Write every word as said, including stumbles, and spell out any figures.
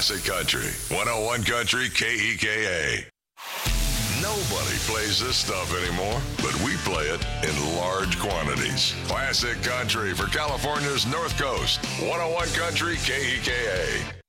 Classic Country, one oh one Country K E K A. Nobody plays this stuff anymore, but we play it in large quantities. Classic Country for California's North Coast, one oh one Country K E K A.